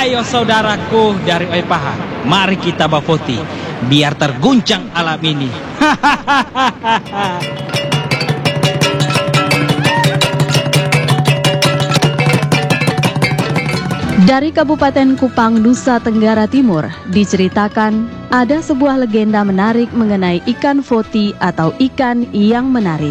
Ayo saudaraku dari Oepaha, mari kita bafoti biar terguncang alam ini. Dari Kabupaten Kupang, Nusa Tenggara Timur, diceritakan ada sebuah legenda menarik mengenai ikan foti atau ikan yang menarik.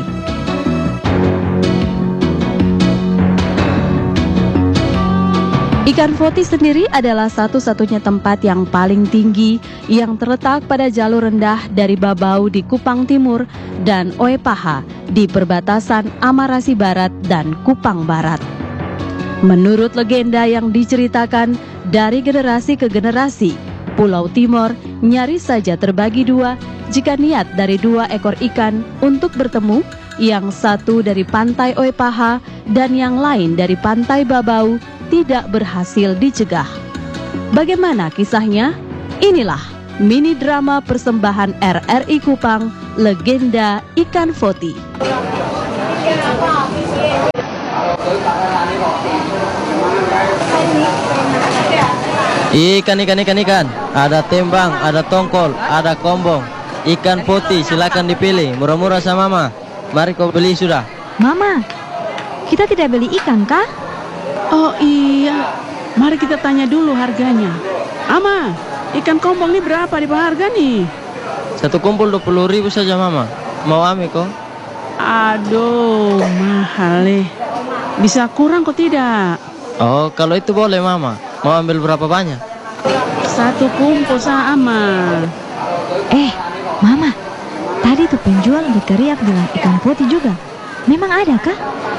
Ikan foti sendiri adalah satu-satunya tempat yang paling tinggi yang terletak pada jalur rendah dari Babau di Kupang Timur dan Oepaha di perbatasan Amarasi Barat dan Kupang Barat. Menurut legenda yang diceritakan dari generasi ke generasi, Pulau Timor nyaris saja terbagi dua jika niat dari dua ekor ikan untuk bertemu, yang satu dari pantai Oepaha dan yang lain dari pantai Babau tidak berhasil dicegah. Bagaimana kisahnya? Inilah mini drama persembahan RRI Kupang, Legenda Ikan Foti. Ikan. Ada tembang, ada tongkol, ada kombong. Ikan putih, silakan dipilih. Murah-murah sama Mama. Mari kau beli sudah. Mama, kita tidak beli ikan kah? Oh iya, mari kita tanya dulu harganya. Ama, ikan kombong ini berapa di harga nih? Satu kumpul 20.000 saja Mama. Mau ambil kok? Aduh, mahal nih. Bisa kurang kok tidak? Oh, kalau itu boleh Mama. Mau ambil berapa banyak? Satu kumpul sama. Mama, tadi tuh penjual berteriak bilang ikan putih juga. Memang ada kah?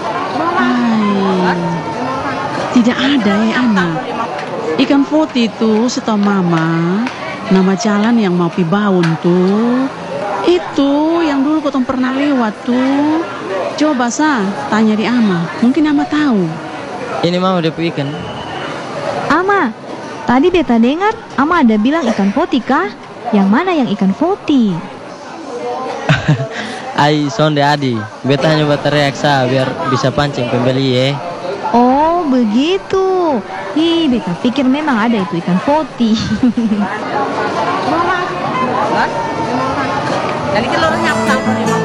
Tidak ada anak. Ikan putih itu setahu Mama, nama jalan yang mau pi Baun tuh. Itu yang dulu kotong pernah lewat tuh. Coba tanya di Ama, mungkin Ama tahu. Ini Mama dia ikan. Ama, tadi beta dengar Ama ada bilang ikan putih kah? Yang mana yang ikan putih? Ai sonde adi, beta hanya berteriak biar bisa pancing pembeli ya. Oh begitu. Beta pikir memang ada itu ikan putih. Mama, jadi telurnya apa?